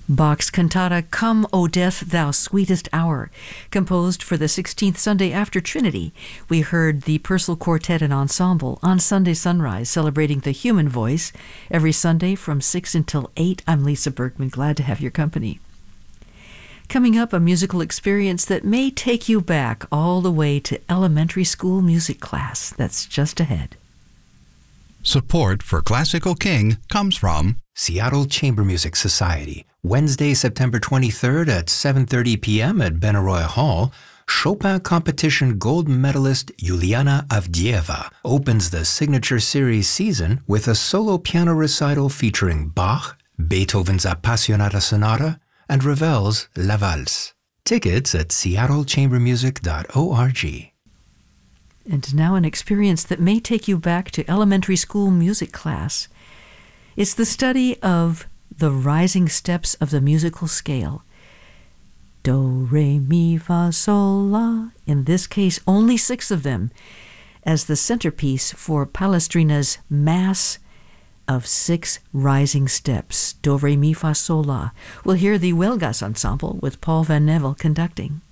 Bach's cantata Come, O Death, Thou Sweetest Hour, composed for the 16th Sunday after Trinity. We heard the Purcell Quartet and Ensemble on Sunday Sunrise, celebrating the human voice every Sunday from 6 until 8. I'm Lisa Bergman, glad to have your company. Coming up, a musical experience that may take you back all the way to elementary school music class. That's just ahead. Support for Classical King comes from Seattle Chamber Music Society. Wednesday, September 23rd at 7:30 p.m. at Benaroya Hall, Chopin competition gold medalist Yuliana Avdieva opens the Signature Series season with a solo piano recital featuring Bach, Beethoven's Appassionata Sonata, and Ravel's La Valse. Tickets at seattlechambermusic.org. And now an experience that may take you back to elementary school music class. It's the study of the rising steps of the musical scale. Do, re, mi, fa, sol, la. In this case, only 6 of them, as the centerpiece for Palestrina's Mass of 6 rising steps. Do, re, mi, fa, sol, la. We'll hear the Huelgas Ensemble with Paul Van Nevel conducting.